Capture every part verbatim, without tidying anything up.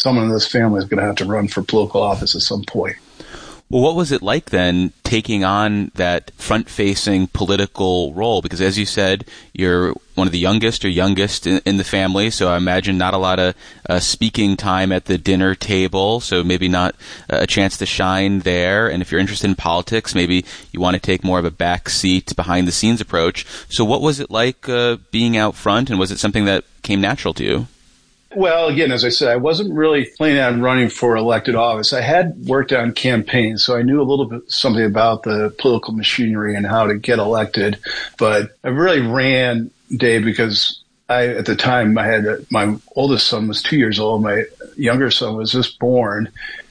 someone in this family is going to have to run for political office at some point. Well, what was it like then taking on that front-facing political role? Because as you said, you're one of the youngest or youngest in, in the family, so I imagine not a lot of uh, speaking time at the dinner table, so maybe not a chance to shine there. And if you're interested in politics, maybe you want to take more of a back seat, behind-the-scenes approach. So what was it like uh, being out front, and was it something that came natural to you? Well, again, as I said, I wasn't really planning on running for elected office. I had worked on campaigns, so I knew a little bit something about the political machinery and how to get elected. But I really ran, Dave, because I, at the time, I had my oldest son was two years old. My younger son was just born.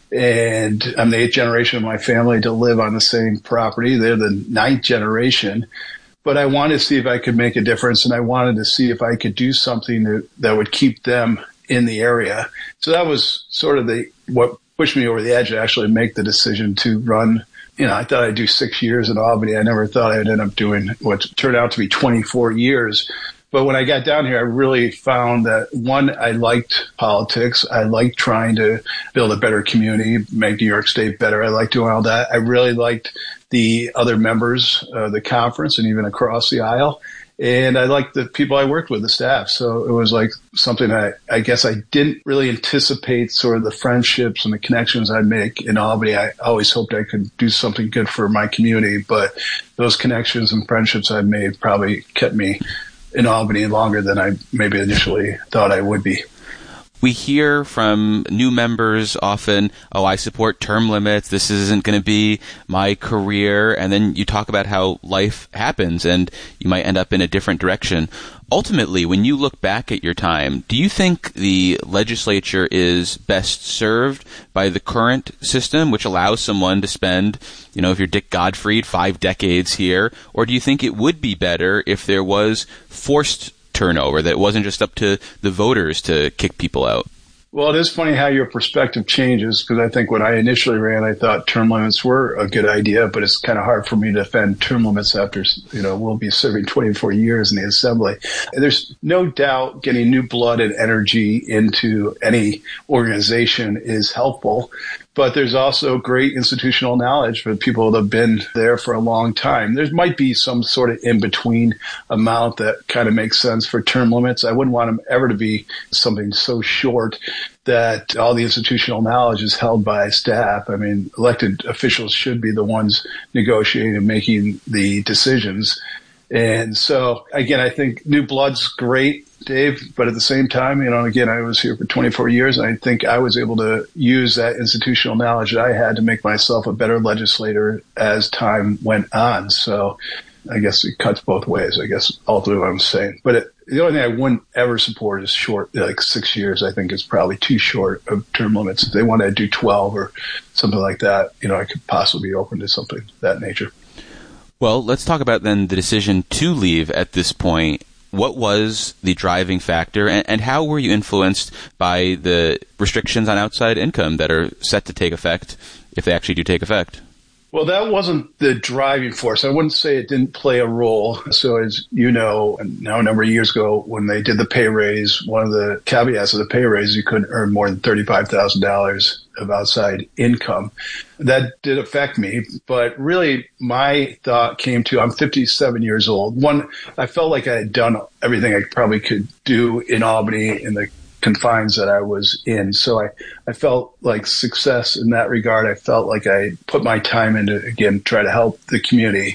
And I'm the eighth generation of my family to live on the same property. They're the ninth generation. But I wanted to see if I could make a difference, and I wanted to see if I could do something that, that would keep them in the area. So that was sort of the what pushed me over the edge to actually make the decision to run. You know, I thought I'd do six years in Albany. I never thought I'd end up doing what turned out to be twenty-four years. But when I got down here, I really found that, one, I liked politics. I liked trying to build a better community, make New York State better. I liked doing all that. I really liked the other members of the conference and even across the aisle. And I liked the people I worked with, the staff. So it was like something I, I guess I didn't really anticipate sort of the friendships and the connections I'd make in Albany. I always hoped I could do something good for my community, but those connections and friendships I made probably kept me in Albany longer than I maybe initially thought I would be. We hear from new members often, oh, I support term limits, this isn't going to be my career, and then you talk about how life happens and you might end up in a different direction. Ultimately, when you look back at your time, do you think the legislature is best served by the current system, which allows someone to spend, you know, if you're Dick Gottfried, five decades here, or do you think it would be better if there was forced turnover, that it wasn't just up to the voters to kick people out? Well, it is funny how your perspective changes, because I think when I initially ran, I thought term limits were a good idea, but it's kind of hard for me to defend term limits after, you know, we'll be serving twenty-four years in the assembly. And there's no doubt getting new blood and energy into any organization is helpful. But there's also great institutional knowledge for people that have been there for a long time. There might be some sort of in-between amount that kind of makes sense for term limits. I wouldn't want them ever to be something so short that all the institutional knowledge is held by staff. I mean, elected officials should be the ones negotiating and making the decisions. And so, again, I think new blood's great, Dave, but at the same time, you know, again, I was here for twenty-four years, and I think I was able to use that institutional knowledge that I had to make myself a better legislator as time went on. So I guess it cuts both ways, I guess, ultimately what I'm saying. But it, the only thing I wouldn't ever support is short, like six years, I think is probably too short of term limits. If they want to do twelve or something like that, you know, I could possibly be open to something of that nature. Well, let's talk about then the decision to leave at this point. What was the driving factor, and, and how were you influenced by the restrictions on outside income that are set to take effect, if they actually do take effect? Well, that wasn't the driving force. I wouldn't say it didn't play a role. So as you know, now a number of years ago, when they did the pay raise, one of the caveats of the pay raise, you couldn't earn more than thirty-five thousand dollars of outside income. That did affect me. But really, my thought came to, I'm fifty-seven years old. One, I felt like I had done everything I probably could do in Albany in the confines that I was in. So I, I felt like success in that regard. I felt like I put my time into, again, try to help the community.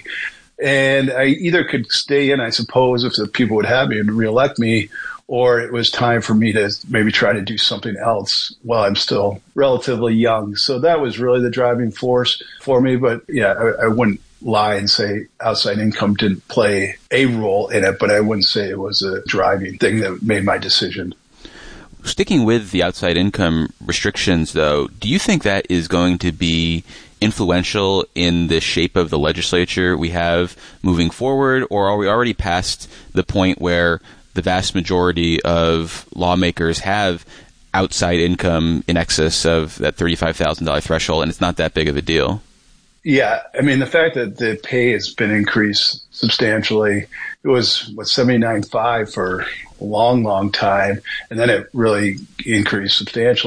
And I either could stay in, I suppose, if the people would have me and reelect me, or it was time for me to maybe try to do something else while I'm still relatively young. So that was really the driving force for me. But yeah, I, I wouldn't lie and say outside income didn't play a role in it, but I wouldn't say it was a driving thing that made my decision. Sticking with the outside income restrictions, though, do you think that is going to be influential in the shape of the legislature we have moving forward, or are we already past the point where the vast majority of lawmakers have outside income in excess of that thirty-five thousand dollars threshold, and it's not that big of a deal? Yeah, I mean, the fact that the pay has been increased substantially, it was, what, seventy-nine point five for a long, long time, and then it really increased substantially.